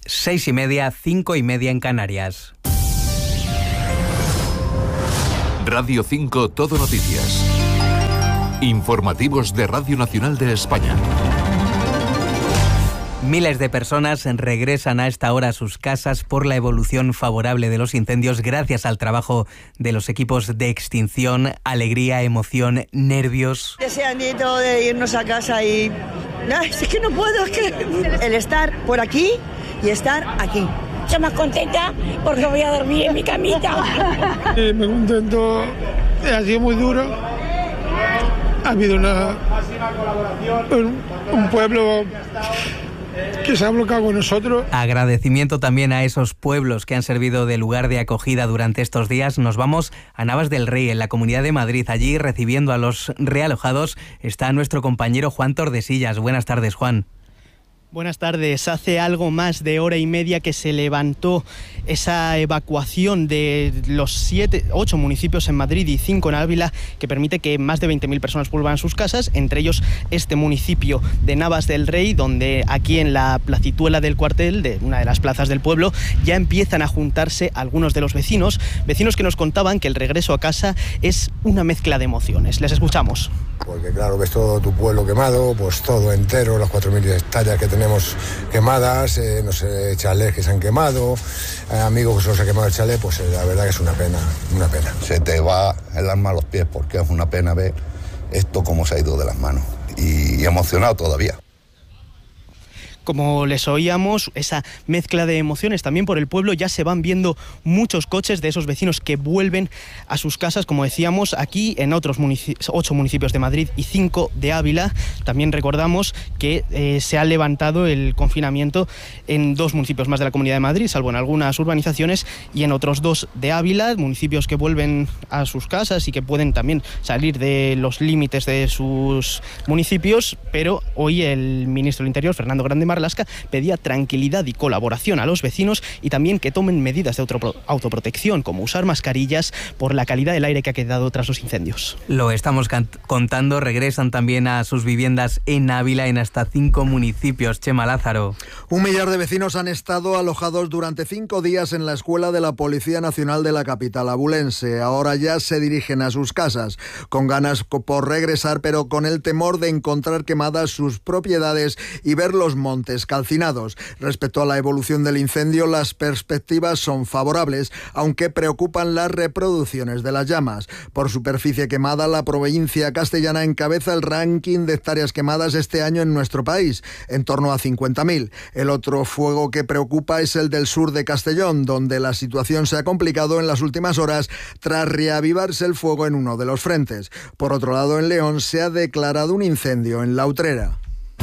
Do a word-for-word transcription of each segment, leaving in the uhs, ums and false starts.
seis y media, cinco y media en Canarias. Radio cinco Todo Noticias. Informativos de Radio Nacional de España. Miles de personas regresan a esta hora a sus casas por la evolución favorable de los incendios gracias al trabajo de los equipos de extinción. Alegría, emoción, nervios. Deseandito de irnos a casa y... Ay, es que no puedo, es que... El estar por aquí y estar aquí. Estoy más contenta porque voy a dormir en mi camita. Eh, me contento, ha sido muy duro. Ha habido una, un, un pueblo que se ha bloqueado con nosotros. Agradecimiento también a esos pueblos que han servido de lugar de acogida durante estos días. Nos vamos a Navas del Rey, en la Comunidad de Madrid. Allí, recibiendo a los realojados, está nuestro compañero Juan Tordesillas. Buenas tardes, Juan. Buenas tardes. Hace algo más de hora y media que se levantó esa evacuación de los siete, ocho municipios en Madrid y cinco en Ávila, que permite que más de veinte mil personas vuelvan a sus casas, entre ellos este municipio de Navas del Rey, donde aquí en la placituela del cuartel, de una de las plazas del pueblo, ya empiezan a juntarse algunos de los vecinos, vecinos que nos contaban que el regreso a casa es una mezcla de emociones. Les escuchamos. Porque claro, ves todo tu pueblo quemado, pues todo entero, las cuatro mil hectáreas que tenemos quemadas, eh, no sé, chalés que se han quemado, eh, amigos que se los ha quemado el chalet, pues eh, la verdad que es una pena, una pena. Se te va el alma a los pies porque es una pena ver esto cómo se ha ido de las manos y, y emocionado todavía. Como les oíamos, esa mezcla de emociones también por el pueblo. Ya se van viendo muchos coches de esos vecinos que vuelven a sus casas, como decíamos, aquí en otros municipios, ocho municipios de Madrid y cinco de Ávila. También recordamos que eh, se ha levantado el confinamiento en dos municipios más de la Comunidad de Madrid, salvo en algunas urbanizaciones, y en otros dos de Ávila, municipios que vuelven a sus casas y que pueden también salir de los límites de sus municipios. Pero hoy el ministro del Interior, Fernando Grande Marlaska, pedía tranquilidad y colaboración a los vecinos y también que tomen medidas de autoprotección, como usar mascarillas por la calidad del aire que ha quedado tras los incendios. Lo estamos contando, regresan también a sus viviendas en Ávila, en hasta cinco municipios. Chema Lázaro. Un millar de vecinos han estado alojados durante cinco días en la escuela de la Policía Nacional de la capital abulense. Ahora ya se dirigen a sus casas, con ganas por regresar, pero con el temor de encontrar quemadas sus propiedades y ver los montes calcinados. Respecto a la evolución del incendio, las perspectivas son favorables, aunque preocupan las reproducciones de las llamas. Por superficie quemada, la provincia castellana encabeza el ranking de hectáreas quemadas este año en nuestro país, en torno a cincuenta mil. El otro fuego que preocupa es el del sur de Castellón, donde la situación se ha complicado en las últimas horas tras reavivarse el fuego en uno de los frentes. Por otro lado, en León se ha declarado un incendio en La Utrera.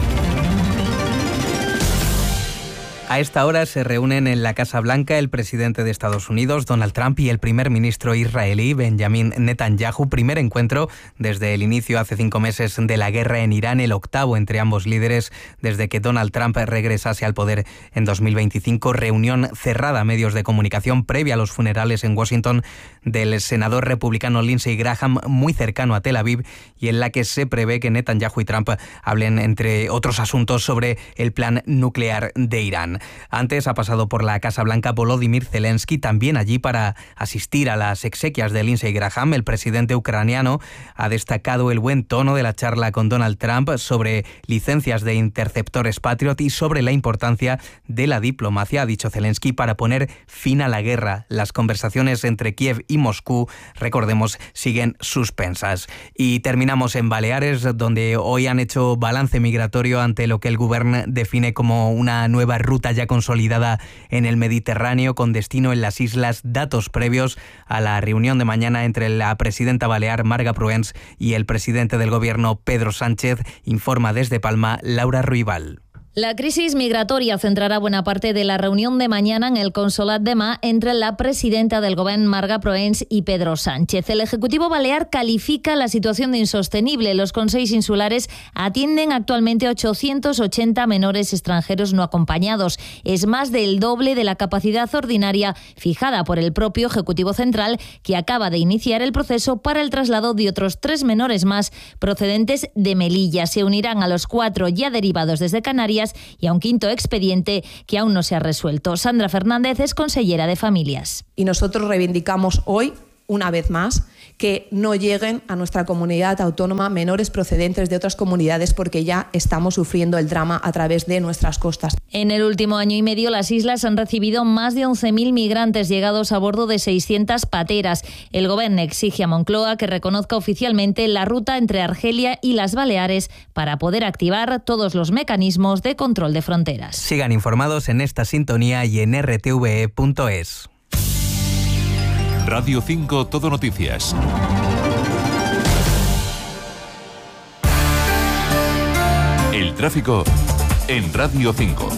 A esta hora se reúnen en la Casa Blanca el presidente de Estados Unidos, Donald Trump, y el primer ministro israelí, Benjamin Netanyahu. Primer encuentro desde el inicio hace cinco meses de la guerra en Irán, el octavo entre ambos líderes desde que Donald Trump regresase al poder en dos mil veinticinco. Reunión cerrada a medios de comunicación previa a los funerales en Washington del senador republicano Lindsey Graham, muy cercano a Tel Aviv, y en la que se prevé que Netanyahu y Trump hablen, entre otros asuntos, sobre el plan nuclear de Irán. Antes ha pasado por la Casa Blanca Volodymyr Zelensky, también allí para asistir a las exequias de Lindsey Graham. El presidente ucraniano ha destacado el buen tono de la charla con Donald Trump sobre licencias de interceptores Patriot y sobre la importancia de la diplomacia, ha dicho Zelensky, para poner fin a la guerra. Las conversaciones entre Kiev y Moscú, recordemos, siguen suspensas. Y terminamos en Baleares, donde hoy han hecho balance migratorio ante lo que el Govern define como una nueva ruta ya consolidada en el Mediterráneo con destino en las islas. Datos previos a la reunión de mañana entre la presidenta balear Marga Proens y el presidente del gobierno Pedro Sánchez. Informa desde Palma Laura Ruibal. La crisis migratoria centrará buena parte de la reunión de mañana en el Consolat de Mar entre la presidenta del Govern, Marga Proens, y Pedro Sánchez. El Ejecutivo balear califica la situación de insostenible. Los consells insulares atienden actualmente a ochocientos ochenta menores extranjeros no acompañados. Es más del doble de la capacidad ordinaria fijada por el propio Ejecutivo Central, que acaba de iniciar el proceso para el traslado de otros tres menores más procedentes de Melilla. Se unirán a los cuatro ya derivados desde Canarias familias y a un quinto expediente que aún no se ha resuelto. Sandra Fernández es consellera de Familias. Y nosotros reivindicamos hoy, una vez más, que no lleguen a nuestra comunidad autónoma menores procedentes de otras comunidades, porque ya estamos sufriendo el drama a través de nuestras costas. En el último año y medio, las islas han recibido más de once mil migrantes llegados a bordo de seiscientas pateras. El Gobierno exige a Moncloa que reconozca oficialmente la ruta entre Argelia y las Baleares para poder activar todos los mecanismos de control de fronteras. Sigan informados en esta sintonía y en r t v e punto es. Radio cinco Todo Noticias. El tráfico en Radio cinco.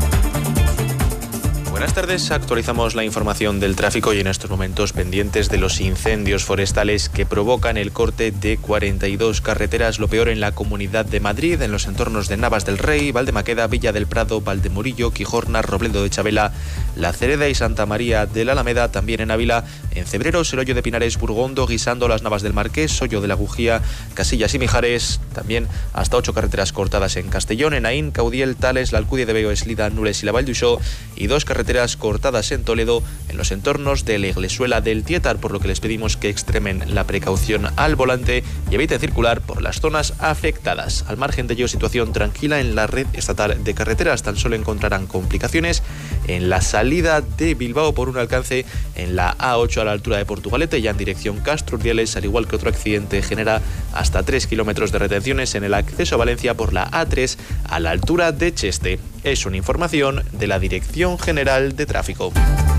Buenas tardes, actualizamos la información del tráfico y en estos momentos pendientes de los incendios forestales que provocan el corte de cuarenta y dos carreteras, lo peor en la Comunidad de Madrid, en los entornos de Navas del Rey, Valdemaqueda, Villa del Prado, Valdemorillo, Quijorna, Robledo de Chabela, La Cereda y Santa María de la Alameda, también en Ávila, en Cebreros, el Hoyo de Pinares, Burgondo, Guisando, Las Navas del Marqués, Hoyo de la Gujía, Casillas y Mijares, también hasta ocho carreteras cortadas en Castellón, en Aín, Caudiel, Tales, la Alcudia de Veo, Eslida, Nules y la Vall d'Uixó, y dos carreteras cortadas en Toledo, en los entornos de la Iglesuela del Tietar, por lo que les pedimos que extremen la precaución al volante y eviten circular por las zonas afectadas. Al margen de ello, situación tranquila en la red estatal de carreteras, tan solo encontrarán complicaciones en la salida de Bilbao por un alcance en la A ocho a la altura de Portugalete, ya en dirección Castro Urdiales, al igual que otro accidente genera hasta tres kilómetros de retenciones en el acceso a Valencia por la A tres a la altura de Cheste. Es una información de la Dirección General de Tráfico.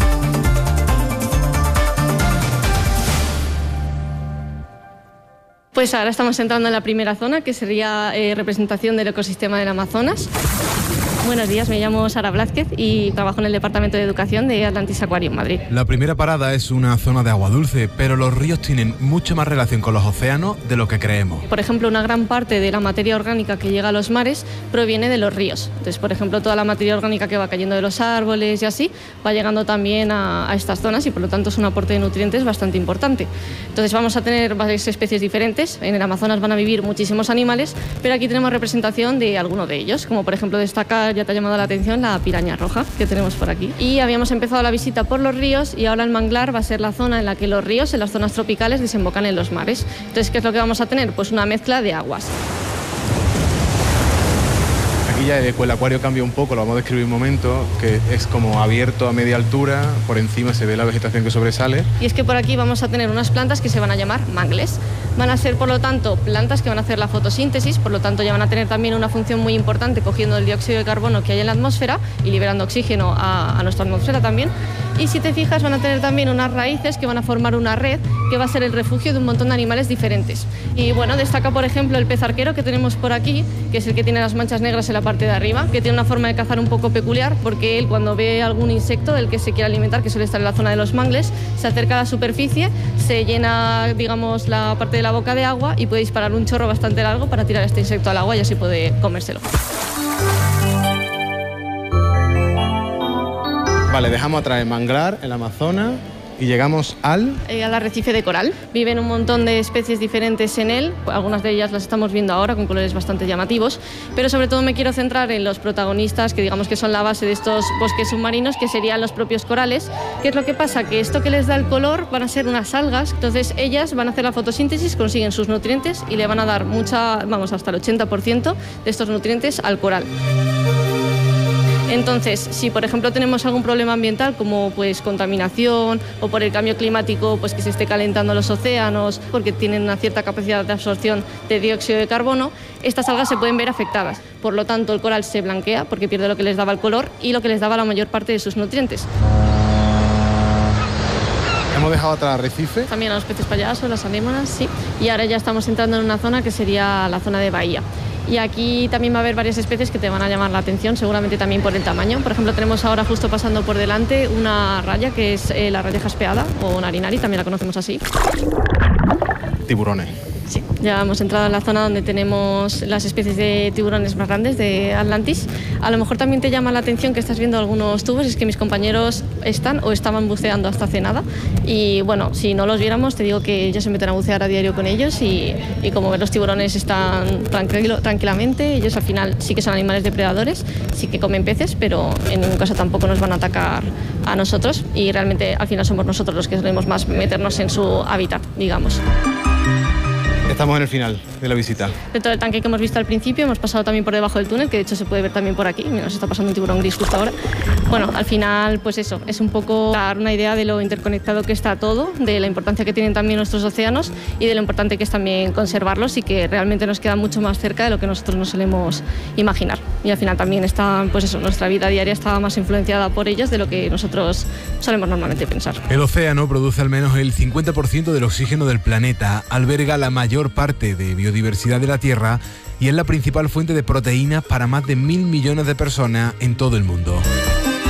Pues ahora estamos entrando en la primera zona, que sería eh, representación del ecosistema del Amazonas. Buenos días, me llamo Sara Blázquez y trabajo en el Departamento de Educación de Atlantis Aquarium Madrid. La primera parada es una zona de agua dulce, pero los ríos tienen mucha más relación con los océanos de lo que creemos. Por ejemplo, una gran parte de la materia orgánica que llega a los mares proviene de los ríos. Entonces, por ejemplo, toda la materia orgánica que va cayendo de los árboles y así, va llegando también a, a estas zonas y por lo tanto es un aporte de nutrientes bastante importante. Entonces vamos a tener varias especies diferentes. En el Amazonas van a vivir muchísimos animales, pero aquí tenemos representación de algunos de ellos, como por ejemplo destacar, ya te ha llamado la atención, la piraña roja que tenemos por aquí. Y habíamos empezado la visita por los ríos y ahora el manglar va a ser la zona en la que los ríos, en las zonas tropicales, desembocan en los mares. Entonces, ¿qué es lo que vamos a tener? Pues una mezcla de aguas. Aquí ya el acuario cambia un poco, lo vamos a describir un momento, que es como abierto a media altura, por encima se ve la vegetación que sobresale. Y es que por aquí vamos a tener unas plantas que se van a llamar mangles. Van a ser, por lo tanto, plantas que van a hacer la fotosíntesis, por lo tanto ya van a tener también una función muy importante cogiendo el dióxido de carbono que hay en la atmósfera y liberando oxígeno a, a nuestra atmósfera también. Y si te fijas, van a tener también unas raíces que van a formar una red que va a ser el refugio de un montón de animales diferentes. Y bueno, destaca por ejemplo el pez arquero que tenemos por aquí, que es el que tiene las manchas negras en la parte de arriba, que tiene una forma de cazar un poco peculiar porque él, cuando ve algún insecto del que se quiere alimentar, que suele estar en la zona de los mangles, se acerca a la superficie, se llena, digamos, la parte de la boca de agua y puede disparar un chorro bastante largo para tirar este insecto al agua y así puede comérselo. Vale, dejamos atrás el manglar, el Amazonas y llegamos al... Eh, al arrecife de coral. Viven un montón de especies diferentes en él, algunas de ellas las estamos viendo ahora con colores bastante llamativos, pero sobre todo me quiero centrar en los protagonistas que digamos que son la base de estos bosques submarinos, que serían los propios corales. ¿Qué es lo que pasa? Que esto que les da el color van a ser unas algas, entonces ellas van a hacer la fotosíntesis, consiguen sus nutrientes y le van a dar mucha, vamos, hasta el ochenta por ciento de estos nutrientes al coral. Entonces, si por ejemplo tenemos algún problema ambiental como pues contaminación o por el cambio climático, pues que se esté calentando los océanos porque tienen una cierta capacidad de absorción de dióxido de carbono, estas algas se pueden ver afectadas. Por lo tanto, el coral se blanquea porque pierde lo que les daba el color y lo que les daba la mayor parte de sus nutrientes. Hemos dejado atrás arrecife. También a los peces payasos, las anémonas, sí. Y ahora ya estamos entrando en una zona que sería la zona de bahía. Y aquí también va a haber varias especies que te van a llamar la atención, seguramente también por el tamaño. Por ejemplo, tenemos ahora justo pasando por delante una raya que es eh, la raya jaspeada o narinari, también la conocemos así. Tiburones. Sí, Ya hemos entrado en la zona donde tenemos las especies de tiburones más grandes de Atlantis. A lo mejor también te llama la atención que estás viendo algunos tubos, es que mis compañeros están o estaban buceando hasta hace nada. Y bueno, si no los viéramos, te digo que ellos se meten a bucear a diario con ellos y, y como ven, los tiburones están tranquilo, tranquilamente, ellos al final sí que son animales depredadores, sí que comen peces, pero en ningún caso tampoco nos van a atacar a nosotros y realmente al final somos nosotros los que solemos más meternos en su hábitat, digamos. Estamos en el final de la visita. De todo el tanque que hemos visto al principio, hemos pasado también por debajo del túnel, que de hecho se puede ver también por aquí. Mira, nos está pasando un tiburón gris justo ahora. Bueno, al final, pues eso, es un poco dar una idea de lo interconectado que está todo, de la importancia que tienen también nuestros océanos y de lo importante que es también conservarlos y que realmente nos queda mucho más cerca de lo que nosotros nos solemos imaginar. Y al final también está, pues eso, nuestra vida diaria está más influenciada por ellos de lo que nosotros solemos normalmente pensar. El océano produce al menos el cincuenta por ciento del oxígeno del planeta, alberga la mayor parte de biodiversidad de la Tierra y es la principal fuente de proteínas para más de mil millones de personas en todo el mundo.